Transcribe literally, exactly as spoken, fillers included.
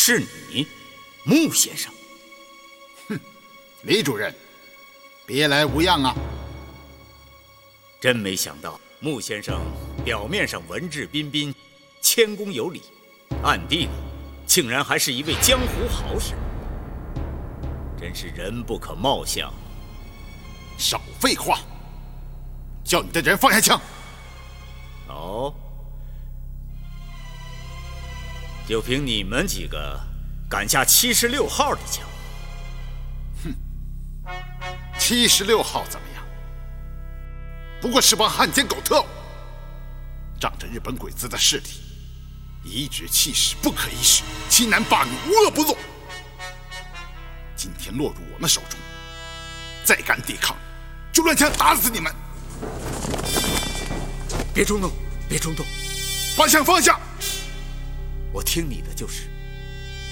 是你，穆先生。 哼，李主任，别来无恙啊！ 真没想到，穆先生表面上文质彬彬、谦恭有礼，暗地里竟然还是一位江湖豪士，真是人不可貌相。 少废话！叫你的人放下枪。 哦，就凭你们几个敢下七十六号的枪？ 哼，七十六号怎么样？不过是帮汉奸狗特务，仗着日本鬼子的势力，颐指气使不可一世，欺男霸女无恶不作。今天落入我们手中，再敢抵抗，就乱枪打死你们！ 别冲动，别冲动， 把枪放下！ 我听你的就是。